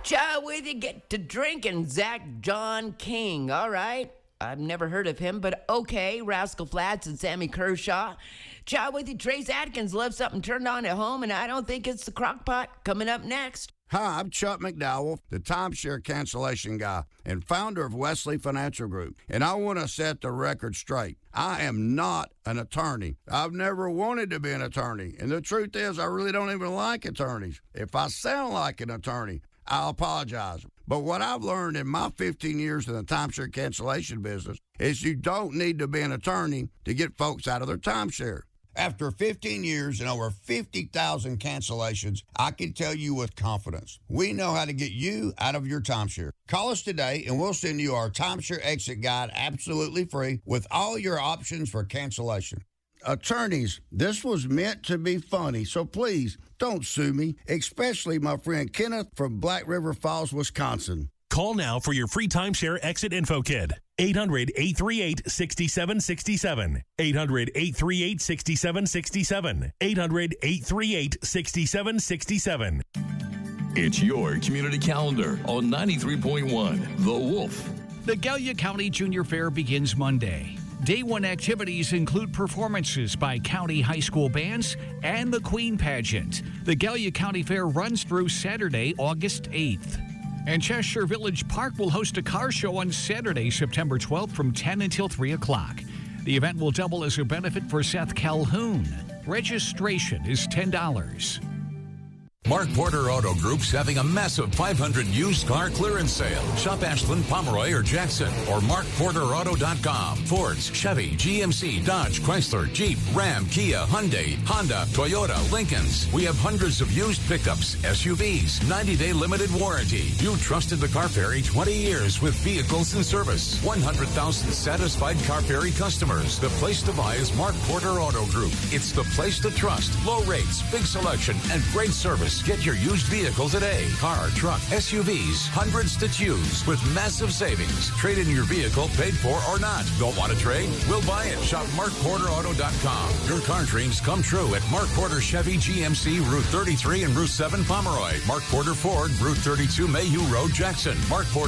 Chow with you, get to drinking. Zach John King, all right? I've never heard of him, but okay. Rascal Flatts and Sammy Kershaw. Chow with you, Trace Atkins left something turned on at home, and I don't think it's the crock pot. Coming up next. Hi, I'm Chuck McDowell, the timeshare cancellation guy and founder of Wesley Financial Group, and I want to set the record straight. I am not an attorney. I've never wanted to be an attorney, and the truth is I really don't even like attorneys. If I sound like an attorney, I'll apologize. But what I've learned in my 15 years in the timeshare cancellation business is you don't need to be an attorney to get folks out of their timeshare. After 15 years and over 50,000 cancellations, I can tell you with confidence, we know how to get you out of your timeshare. Call us today and we'll send you our timeshare exit guide absolutely free with all your options for cancellation. Attorneys, this was meant to be funny, so please don't sue me, especially my friend Kenneth from Black River Falls, Wisconsin. Call now for your free timeshare exit info kit. 800-838-6767. 800-838-6767. 800-838-6767. It's your community calendar on 93.1 The Wolf. The Gallia County Junior Fair begins Monday. Day one activities include performances by county high school bands and the Queen Pageant. The Gallia County Fair runs through Saturday, August 8th. And Cheshire Village Park will host a car show on Saturday, September 12th from 10 until 3 o'clock. The event will double as a benefit for Seth Calhoun. Registration is $10. Mark Porter Auto Group's having a massive 500 used car clearance sale. Shop Ashland, Pomeroy, or Jackson, or markporterauto.com. Fords, Chevy, GMC, Dodge, Chrysler, Jeep, Ram, Kia, Hyundai, Honda, Toyota, Lincolns. We have hundreds of used pickups, SUVs, 90-day limited warranty. You trusted the Car Ferry 20 years with vehicles in service. 100,000 satisfied Car Ferry customers. The place to buy is Mark Porter Auto Group. It's the place to trust. Low rates, big selection, and great service. Get your used vehicle today. Car, truck, SUVs, hundreds to choose with massive savings. Trade in your vehicle, paid for or not. Don't want to trade? We'll buy it. Shop markporterauto.com. Your car dreams come true at Mark Porter Chevy GMC, Route 33 and Route 7 Pomeroy. Mark Porter Ford, Route 32 Mayhew Road, Jackson. Mark Porter